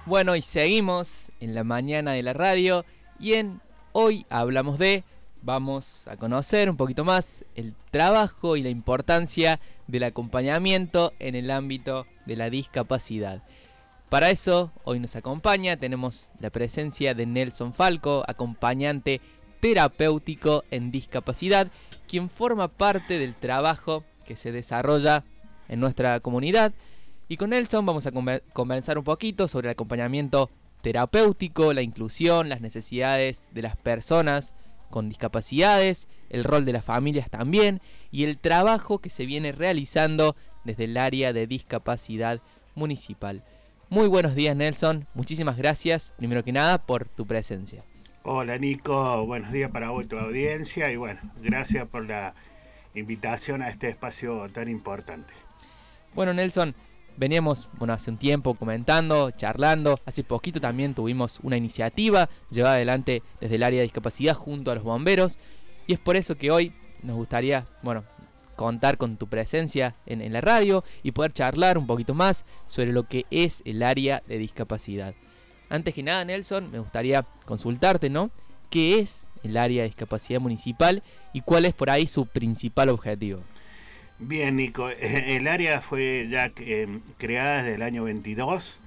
Bueno, y seguimos en la mañana de la radio y hoy hablamos vamos a conocer un poquito más el trabajo y la importancia del acompañamiento en el ámbito de la discapacidad. Para eso, hoy nos acompaña, tenemos la presencia de Nelson Falco, acompañante terapéutico en discapacidad, quien forma parte del trabajo que se desarrolla en nuestra comunidad. Y con Nelson vamos a conversar un poquito sobre el acompañamiento terapéutico, la inclusión, las necesidades de las personas con discapacidades, el rol de las familias también y el trabajo que se viene realizando desde el área de discapacidad municipal. Muy buenos días, Nelson, muchísimas gracias primero que nada por tu presencia. Hola Nico, buenos días para vos y tu audiencia y bueno, gracias por la invitación a este espacio tan importante. Bueno, Nelson, veníamos hace un tiempo comentando, charlando, hace poquito también tuvimos una iniciativa llevada adelante desde el área de discapacidad junto a los bomberos y es por eso que hoy nos gustaría, contar con tu presencia en la radio y poder charlar un poquito más sobre lo que es el área de discapacidad. Antes que nada, Nelson, me gustaría consultarte, ¿no? ¿Qué es el área de discapacidad municipal y cuál es por ahí su principal objetivo? Bien Nico, el área fue ya creada desde el año 22.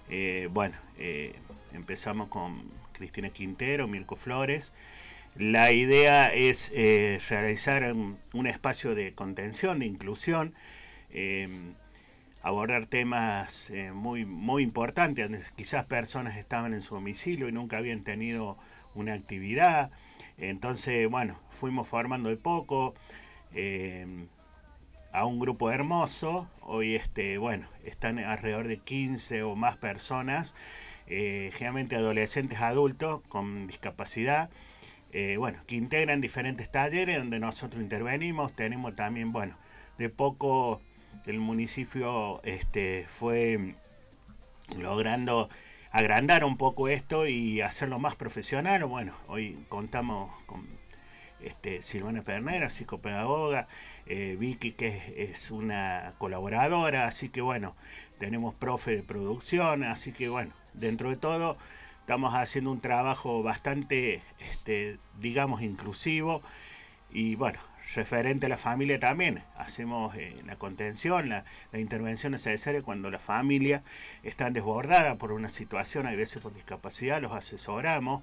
Empezamos con Cristina Quintero, Mirko Flores. La idea es realizar un espacio de contención, de inclusión, abordar temas muy importantes, donde quizás personas estaban en su domicilio y nunca habían tenido una actividad. Entonces, fuimos formando de poco a un grupo hermoso. Hoy están alrededor de 15 o más personas, generalmente adolescentes, adultos con discapacidad, que integran diferentes talleres donde nosotros intervenimos. Tenemos también, de poco el municipio fue logrando agrandar un poco esto y hacerlo más profesional. Hoy contamos con Silvana Pernera, psicopedagoga, Vicky, que es una colaboradora, así que tenemos profe de producción, así que dentro de todo estamos haciendo un trabajo bastante, inclusivo y referente a la familia también. Hacemos la contención, la intervención necesaria cuando la familia está desbordada por una situación, a veces por discapacidad, los asesoramos.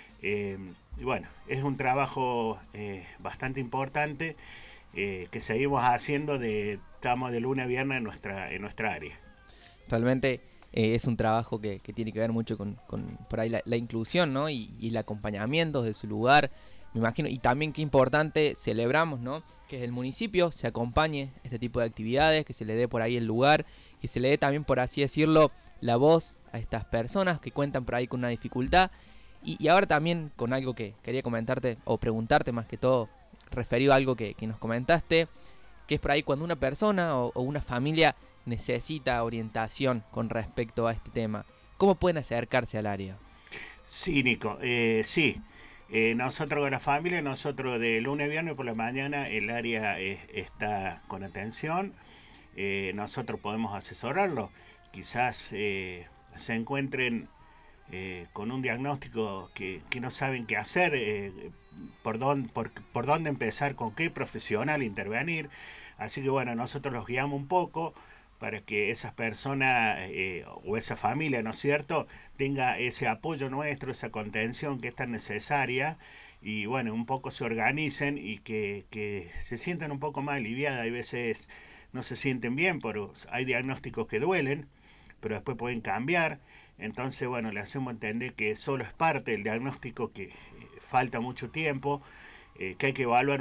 Es un trabajo bastante importante que seguimos haciendo, estamos de lunes a viernes en nuestra área. Realmente es un trabajo que tiene que ver mucho con por ahí la inclusión, ¿no? Y el acompañamiento de su lugar, me imagino, y también qué importante celebramos, ¿no? Que el municipio se acompañe este tipo de actividades, que se le dé por ahí el lugar, que se le dé también, por así decirlo, la voz a estas personas que cuentan por ahí con una dificultad. Y ahora también con algo que quería comentarte o preguntarte más que todo, referido a algo que nos comentaste, que es por ahí cuando una persona o una familia necesita orientación con respecto a este tema. ¿Cómo pueden acercarse al área? Sí, Nico, sí. Nosotros con la familia, nosotros de lunes a viernes por la mañana el área está con atención. Nosotros podemos asesorarlo. Quizás se encuentren con un diagnóstico que no saben qué hacer, por dónde empezar, con qué profesional intervenir. Así que nosotros los guiamos un poco para que esas personas o esa familia, ¿no es cierto?, tenga ese apoyo nuestro, esa contención que es tan necesaria y un poco se organicen y que se sientan un poco más aliviadas. Hay veces no se sienten bien, pero hay diagnósticos que duelen, pero después pueden cambiar. Entonces, le hacemos entender que solo es parte del diagnóstico, que falta mucho tiempo, que hay que evaluar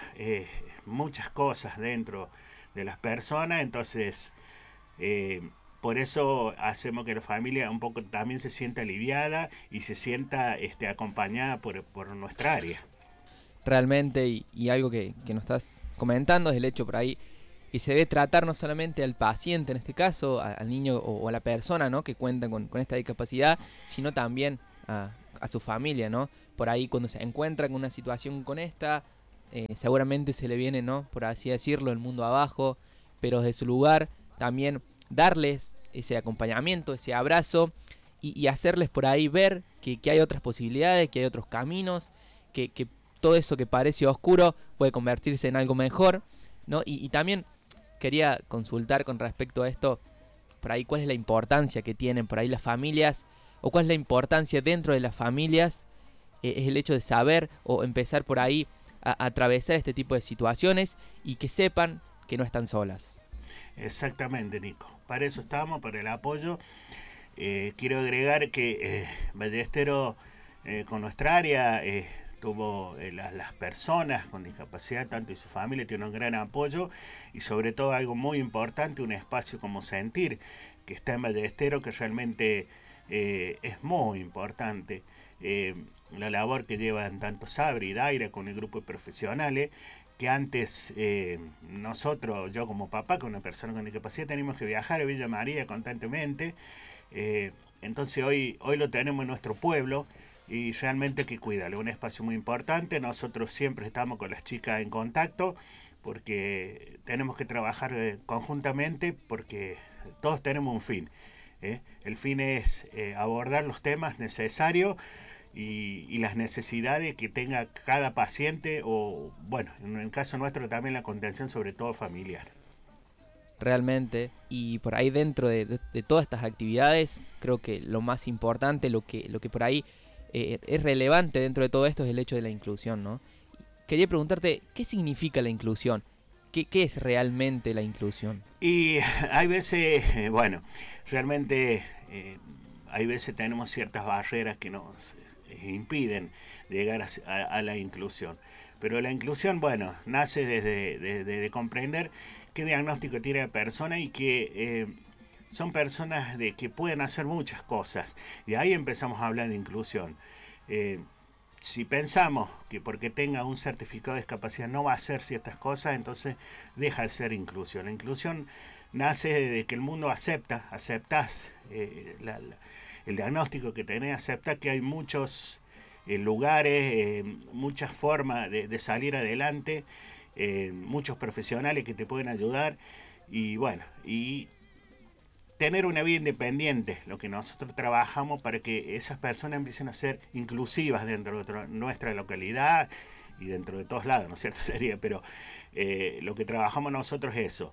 muchas cosas dentro de las personas. Entonces, por eso hacemos que la familia un poco también se sienta aliviada y se sienta acompañada por nuestra área. Realmente, y algo que nos estás comentando es el hecho por ahí que se debe tratar no solamente al paciente, en este caso, al niño o a la persona, ¿no?, que cuenta con esta discapacidad, sino también a su familia, ¿no? Por ahí cuando se encuentra con una situación con esta, seguramente se le viene, ¿no?, por así decirlo, el mundo abajo, pero desde su lugar también darles ese acompañamiento, ese abrazo y hacerles por ahí ver que hay otras posibilidades, que hay otros caminos, que todo eso que parece oscuro puede convertirse en algo mejor, ¿no? Y también quería consultar con respecto a esto, por ahí cuál es la importancia que tienen por ahí las familias, o cuál es la importancia dentro de las familias, es el hecho de saber o empezar por ahí a atravesar este tipo de situaciones y que sepan que no están solas. Exactamente, Nico. Para eso estamos, para el apoyo. Quiero agregar que Ballestero, con nuestra área, tuvo las personas con discapacidad, tanto y su familia, tiene un gran apoyo y sobre todo algo muy importante, un espacio como Sentir, que está en Ballestero, que realmente es muy importante. La labor que llevan tanto Sabri y Daira con el grupo de profesionales, que antes nosotros, yo como papá, con una persona con discapacidad, teníamos que viajar a Villa María constantemente. Entonces hoy lo tenemos en nuestro pueblo y realmente hay que cuidarlo. Un espacio muy importante. Nosotros siempre estamos con las chicas en contacto porque tenemos que trabajar conjuntamente porque todos tenemos un fin. El fin es abordar los temas necesarios y las necesidades que tenga cada paciente o, bueno, en el caso nuestro también la contención sobre todo familiar. Realmente, y por ahí dentro de todas estas actividades, creo que lo más importante, lo que por ahí es relevante dentro de todo esto es el hecho de la inclusión, ¿no? Quería preguntarte, ¿qué significa la inclusión? ¿Qué es realmente la inclusión? Y hay veces, bueno, realmente hay veces tenemos ciertas barreras que nos impiden llegar a la inclusión. Pero la inclusión, bueno, nace desde de comprender qué diagnóstico tiene la persona y que son personas que pueden hacer muchas cosas. Y ahí empezamos a hablar de inclusión. Eh, si pensamos que porque tenga un certificado de discapacidad no va a hacer ciertas cosas, entonces deja de ser inclusión. La inclusión nace de que el mundo aceptas el diagnóstico que tenés, acepta que hay muchos lugares, muchas formas de salir adelante, muchos profesionales que te pueden ayudar y bueno, y tener una vida independiente, lo que nosotros trabajamos para que esas personas empiecen a ser inclusivas dentro de nuestra localidad y dentro de todos lados, ¿no es cierto? Sería, pero lo que trabajamos nosotros es eso.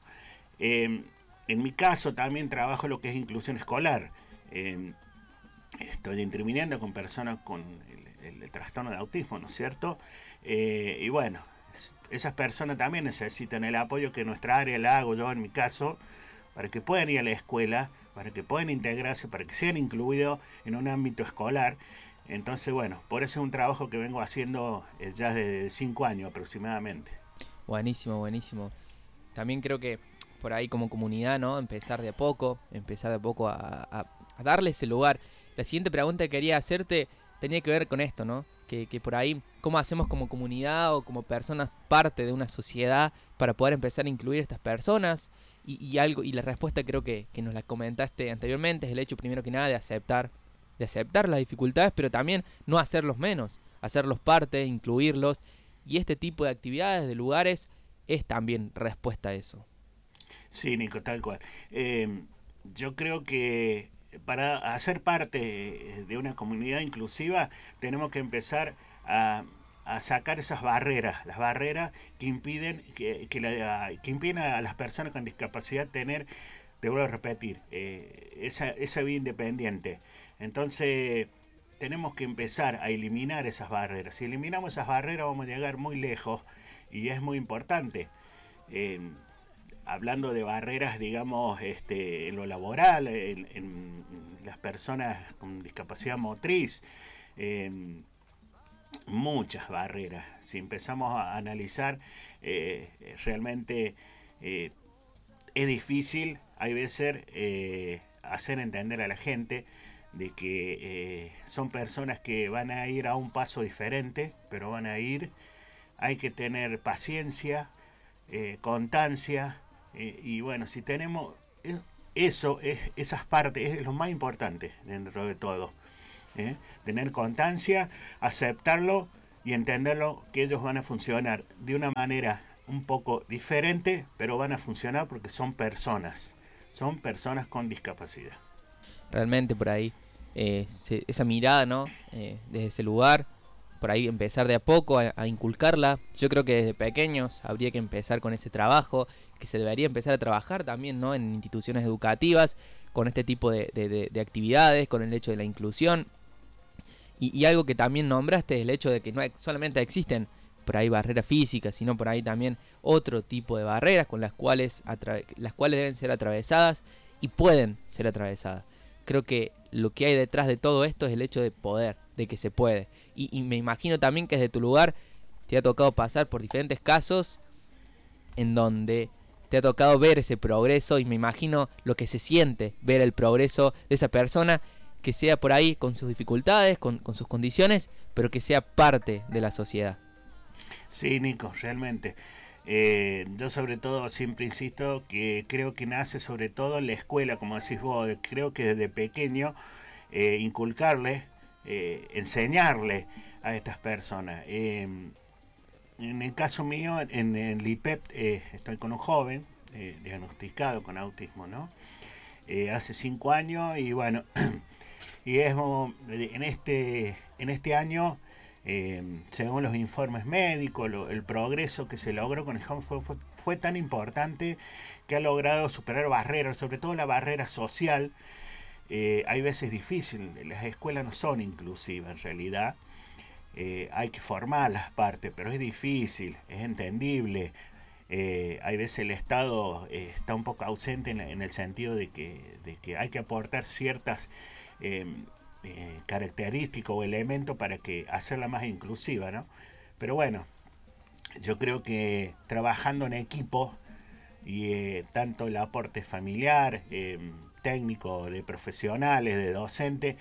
En mi caso también trabajo lo que es inclusión escolar. Estoy interviniendo con personas con el trastorno de autismo, ¿no es cierto? Y bueno, esas personas también necesitan el apoyo que nuestra área la hago yo en mi caso, para que puedan ir a la escuela, para que puedan integrarse, para que sean incluidos en un ámbito escolar. Entonces, bueno, por eso es un trabajo que vengo haciendo ya desde 5 años aproximadamente. Buenísimo, buenísimo. También creo que por ahí como comunidad, ¿no? Empezar de poco a darle ese lugar. La siguiente pregunta que quería hacerte tenía que ver con esto, ¿no? Que por ahí, ¿cómo hacemos como comunidad o como personas parte de una sociedad para poder empezar a incluir a estas personas? Y la respuesta creo que nos la comentaste anteriormente, es el hecho primero que nada de aceptar las dificultades, pero también no hacerlos menos, hacerlos parte, incluirlos. Y este tipo de actividades, de lugares, es también respuesta a eso. Sí, Nico, tal cual. Yo creo que para hacer parte de una comunidad inclusiva tenemos que empezar a sacar esas barreras, las barreras que impiden que impiden a las personas con discapacidad tener, te vuelvo a repetir, esa vida independiente. Entonces tenemos que empezar a eliminar esas barreras. Si eliminamos esas barreras vamos a llegar muy lejos y es muy importante. Eh, Hablando de barreras, digamos, en lo laboral, en las personas con discapacidad motriz, muchas barreras. Si empezamos a analizar, realmente es difícil, hay veces, hacer entender a la gente de que son personas que van a ir a un paso diferente, pero van a ir, hay que tener paciencia, constancia, y bueno, si tenemos eso, esas partes, es lo más importante dentro de todo. Tener constancia, aceptarlo y entenderlo que ellos van a funcionar de una manera un poco diferente, pero van a funcionar porque son personas con discapacidad. Realmente por ahí. esa mirada, ¿no? Desde ese lugar, por ahí empezar de a poco a inculcarla. Yo creo que desde pequeños habría que empezar con ese trabajo, que se debería empezar a trabajar también, ¿no? En instituciones educativas, con este tipo de actividades, con el hecho de la inclusión. Y algo que también nombraste es el hecho de que no solamente existen por ahí barreras físicas, sino por ahí también otro tipo de barreras con las cuales deben ser atravesadas y pueden ser atravesadas. Creo que lo que hay detrás de todo esto es el hecho de poder, de que se puede. Y me imagino también que desde tu lugar te ha tocado pasar por diferentes casos en donde te ha tocado ver ese progreso, y me imagino lo que se siente ver el progreso de esa persona, que sea por ahí con sus dificultades, con sus condiciones, pero que sea parte de la sociedad. Sí, Nico, realmente. Yo sobre todo siempre insisto que creo que nace sobre todo en la escuela, como decís vos. Creo que desde pequeño inculcarle, enseñarle a estas personas. En el caso mío, en el IPEP, estoy con un joven diagnosticado con autismo, ¿no? Hace 5 años y bueno, y es en este año, según los informes médicos, el progreso que se logró con el joven fue tan importante que ha logrado superar barreras, sobre todo la barrera social. Hay veces difícil, las escuelas no son inclusivas en realidad. Hay que formar las partes, pero es difícil, es entendible. Hay veces el Estado está un poco ausente en el sentido de que hay que aportar ciertas eh, características o elementos para que hacerla más inclusiva, ¿no? Pero bueno, yo creo que trabajando en equipo y tanto el aporte familiar, técnico, de profesionales, de docentes,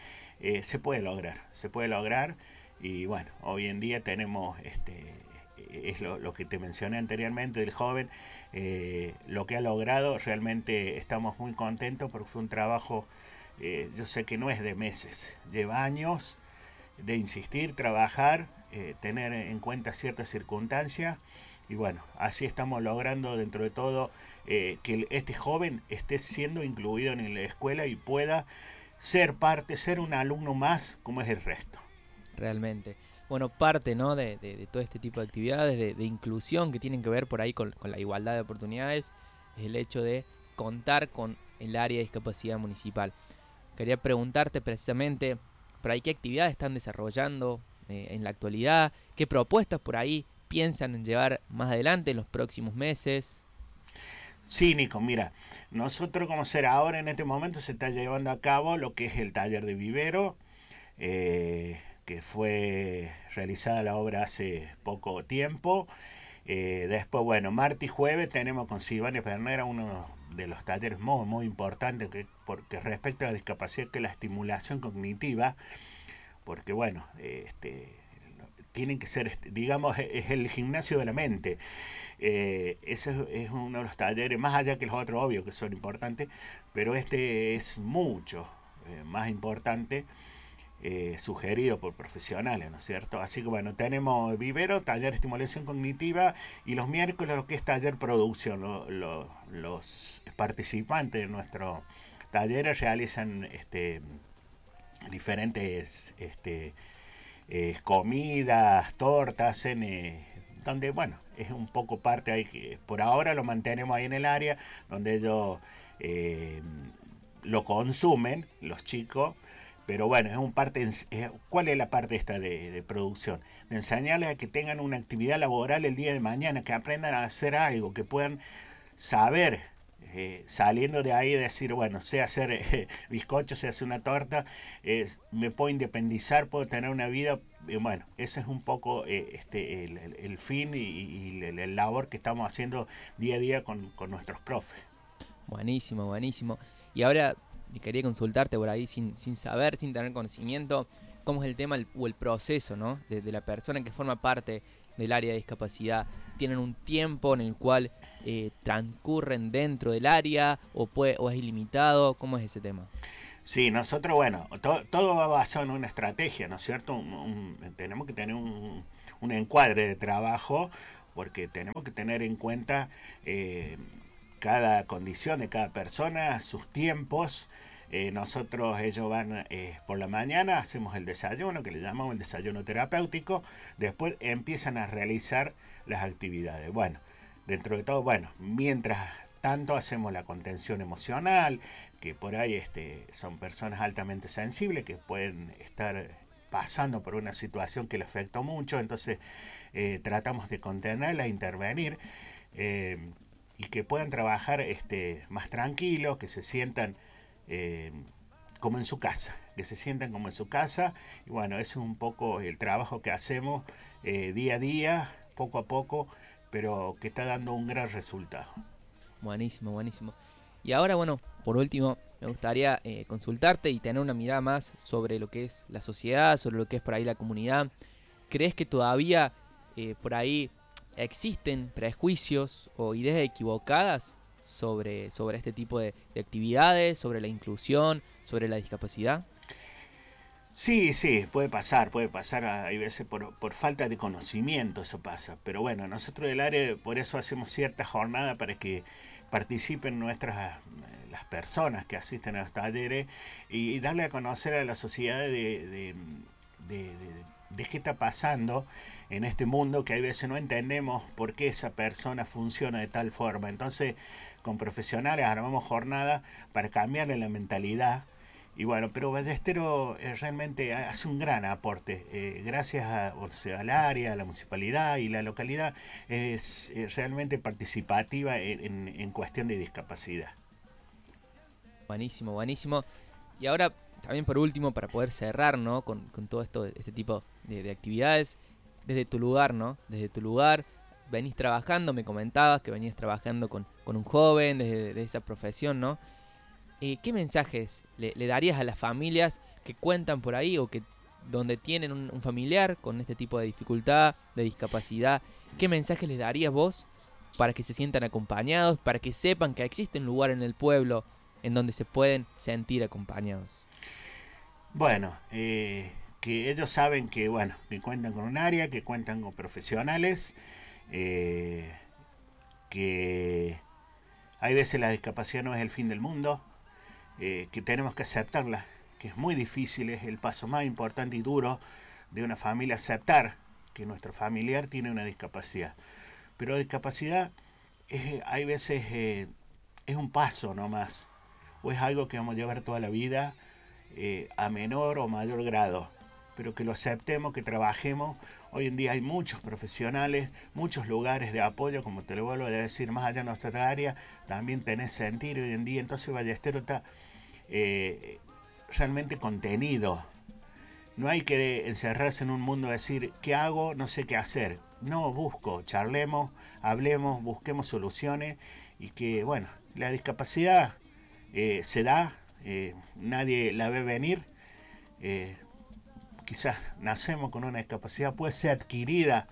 se puede lograr. Y bueno, hoy en día tenemos es lo que te mencioné anteriormente del joven, lo que ha logrado. Realmente estamos muy contentos porque fue un trabajo, yo sé que no es de meses, lleva años de insistir, trabajar, tener en cuenta ciertas circunstancias. Y bueno, así estamos logrando dentro de todo que este joven esté siendo incluido en la escuela y pueda ser parte, ser un alumno más como es el resto. Realmente. Bueno, parte, ¿no? De todo este tipo de actividades, de inclusión que tienen que ver por ahí con la igualdad de oportunidades, es el hecho de contar con el área de discapacidad municipal. Quería preguntarte precisamente por ahí qué actividades están desarrollando en la actualidad, qué propuestas por ahí piensan en llevar más adelante en los próximos meses. Sí, Nico, mira, nosotros como será ahora en este momento se está llevando a cabo lo que es el taller de vivero, que fue realizada la obra hace poco tiempo. Después, bueno, martes y jueves tenemos con Silvania Pernera uno de los talleres muy, muy importantes porque respecto a la discapacidad, que es la estimulación cognitiva, porque bueno, tienen que ser, digamos, es el gimnasio de la mente. Ese es uno de los talleres, más allá que los otros, obvio que son importantes, pero este es mucho más importante, sugerido por profesionales, ¿no es cierto? Así que bueno, tenemos vivero, taller de estimulación cognitiva, y los miércoles lo que es taller producción. Los participantes de nuestro taller realizan diferentes comidas, tortas, donde bueno, es un poco parte ahí que por ahora lo mantenemos ahí en el área donde ellos eh, lo consumen, los chicos. Pero bueno, es un parte. ¿Cuál es la parte esta de producción? De enseñarles a que tengan una actividad laboral el día de mañana, que aprendan a hacer algo, que puedan saber, saliendo de ahí, decir, bueno, sé hacer bizcocho, sé hacer una torta, me puedo independizar, puedo tener una vida. Bueno, ese es un poco el fin y el labor que estamos haciendo día a día con nuestros profes. Buenísimo, buenísimo. Y ahora quería consultarte por ahí sin saber, sin tener conocimiento, cómo es el tema o el proceso, ¿no? De la persona que forma parte del área de discapacidad. ¿Tienen un tiempo en el cual transcurren dentro del área o es ilimitado? ¿Cómo es ese tema? Sí, nosotros, bueno, todo va basado en una estrategia, ¿no es cierto? Tenemos que tener un encuadre de trabajo porque tenemos que tener en cuenta cada condición de cada persona, sus tiempos. Ellos van por la mañana, hacemos el desayuno, que le llamamos el desayuno terapéutico, después empiezan a realizar las actividades. Bueno, dentro de todo, bueno, mientras tanto hacemos la contención emocional, que por ahí son personas altamente sensibles que pueden estar pasando por una situación que les afectó mucho, entonces tratamos de contenerla, intervenir, y que puedan trabajar más tranquilos, que se sientan como en su casa, que se sientan como en su casa. Y bueno, ese es un poco el trabajo que hacemos día a día, poco a poco, pero que está dando un gran resultado. Buenísimo, buenísimo. Y ahora, bueno, por último, me gustaría consultarte y tener una mirada más sobre lo que es la sociedad, sobre lo que es por ahí la comunidad. ¿Crees que todavía por ahí existen prejuicios o ideas equivocadas sobre este tipo de actividades, sobre la inclusión, sobre la discapacidad? Sí, sí, puede pasar, hay veces por falta de conocimiento eso pasa, pero bueno, nosotros del área por eso hacemos cierta jornada para que participen las personas que asisten a los talleres y darle a conocer a la sociedad de, de- de qué está pasando en este mundo que hay veces no entendemos por qué esa persona funciona de tal forma. Entonces, con profesionales armamos jornada para cambiarle la mentalidad. Y bueno, pero Ballestero realmente hace un gran aporte. Gracias o sea, al área, a la municipalidad y la localidad, es realmente participativa en cuestión de discapacidad. Buenísimo, buenísimo. Y ahora, también por último, para poder cerrar, ¿no? Con todo esto, este tipo de actividades, desde tu lugar, ¿no? Desde tu lugar, venís trabajando, me comentabas que venías trabajando con un joven, desde de esa profesión, ¿no? ¿Qué mensajes le darías a las familias que cuentan por ahí o que donde tienen un familiar con este tipo de dificultad, de discapacidad? ¿Qué mensajes les darías vos para que se sientan acompañados, para que sepan que existe un lugar en el pueblo en donde se pueden sentir acompañados? Bueno, que ellos saben que, bueno, que cuentan con un área, que cuentan con profesionales, eh, que hay veces la discapacidad no es el fin del mundo, que tenemos que aceptarla, que es muy difícil, es el paso más importante y duro de una familia aceptar que nuestro familiar tiene una discapacidad. Pero discapacidad hay veces es un paso nomás, o es algo que vamos a llevar toda la vida a menor o mayor grado, pero que lo aceptemos, que trabajemos. Hoy en día hay muchos profesionales, muchos lugares de apoyo, como te lo vuelvo a decir, más allá de nuestra área, también tenés sentir hoy en día, entonces Ballestero está eh, realmente contenido. No hay que encerrarse en un mundo y decir, ¿qué hago? No sé qué hacer. No, busco, charlemos, hablemos, busquemos soluciones y que, bueno, la discapacidad se da, nadie la ve venir. eh, Quizás nacemos con una discapacidad, puede ser adquirida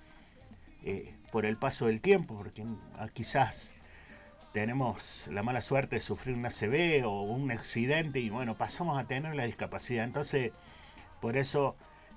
por el paso del tiempo, porque quizás tenemos la mala suerte de sufrir una ACV o un accidente y bueno, pasamos a tener la discapacidad. Entonces, por eso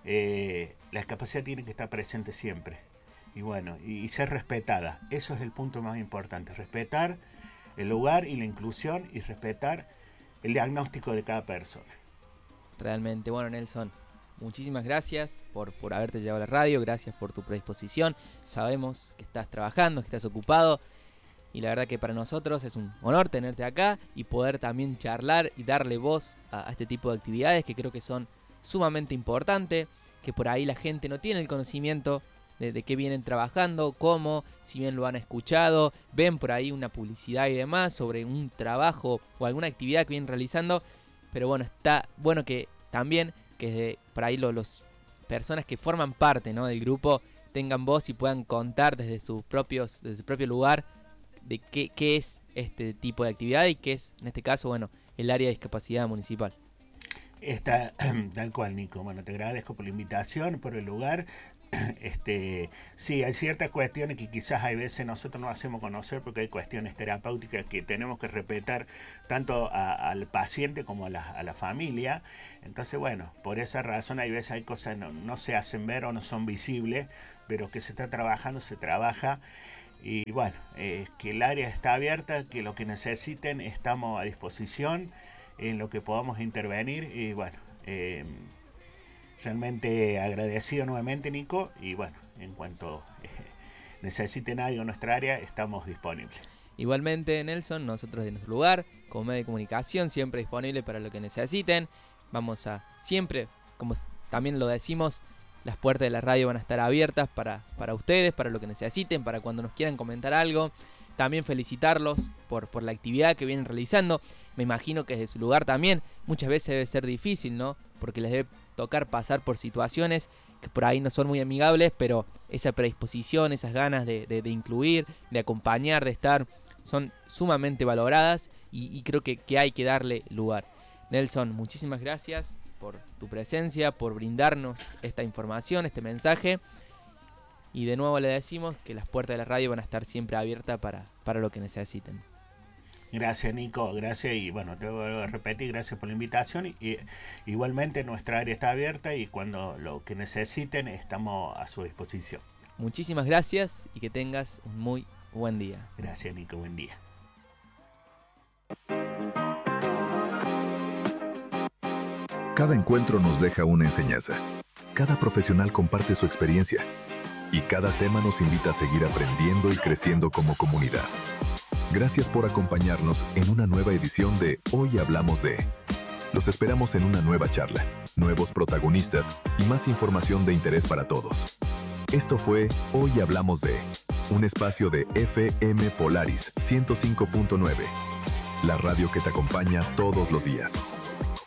la discapacidad tiene que estar presente siempre. Y bueno, y ser respetada. Eso es el punto más importante. Respetar el lugar y la inclusión y respetar el diagnóstico de cada persona. Realmente, bueno, Nelson, muchísimas gracias por haberte llevado a la radio, gracias por tu predisposición. Sabemos que estás trabajando, que estás ocupado. Y la verdad que para nosotros es un honor tenerte acá y poder también charlar y darle voz a este tipo de actividades que creo que son sumamente importantes, que por ahí la gente no tiene el conocimiento de qué vienen trabajando, cómo, si bien lo han escuchado, ven por ahí una publicidad y demás sobre un trabajo o alguna actividad que vienen realizando, pero bueno, está bueno que también que por ahí los personas que forman parte, ¿no?, del grupo tengan voz y puedan contar desde su propio lugar de qué es este tipo de actividad y qué es, en este caso, bueno, el área de discapacidad municipal. Está tal cual, Nico. Bueno, te agradezco por la invitación, por el lugar. Sí, hay ciertas cuestiones que quizás hay veces nosotros no hacemos conocer porque hay cuestiones terapéuticas que tenemos que respetar tanto al paciente como a la familia. Entonces, bueno, por esa razón hay veces hay cosas que no se hacen ver o no son visibles, pero que se está trabajando, se trabaja. Y bueno, que el área está abierta, que lo que necesiten estamos a disposición. en lo que podamos intervenir. Y bueno, realmente agradecido nuevamente, Nico, y bueno, en cuanto necesiten algo en nuestra área, estamos disponibles. Igualmente, Nelson, nosotros de nuestro lugar, como medio de comunicación, siempre disponible para lo que necesiten. Vamos a siempre, como también lo decimos, las puertas de la radio van a estar abiertas para ustedes, para lo que necesiten, para cuando nos quieran comentar algo. También felicitarlos por la actividad que vienen realizando. Me imagino que desde su lugar también muchas veces debe ser difícil, ¿no? Porque les debe tocar pasar por situaciones que por ahí no son muy amigables, pero esa predisposición, esas ganas de incluir, de acompañar, de estar, son sumamente valoradas y creo que hay que darle lugar. Nelson, muchísimas gracias por tu presencia, por brindarnos esta información, este mensaje. Y de nuevo le decimos que las puertas de la radio van a estar siempre abiertas para lo que necesiten. Gracias, Nico, gracias, y bueno, te voy a repetir, gracias por la invitación. Y igualmente nuestra área está abierta y cuando lo que necesiten estamos a su disposición. Muchísimas gracias y que tengas un muy buen día. Gracias, Nico, buen día. Cada encuentro nos deja una enseñanza. Cada profesional comparte su experiencia. Y cada tema nos invita a seguir aprendiendo y creciendo como comunidad. Gracias por acompañarnos en una nueva edición de Hoy Hablamos de. Los esperamos en una nueva charla, nuevos protagonistas y más información de interés para todos. Esto fue Hoy Hablamos de, un espacio de FM Polaris 105.9, la radio que te acompaña todos los días.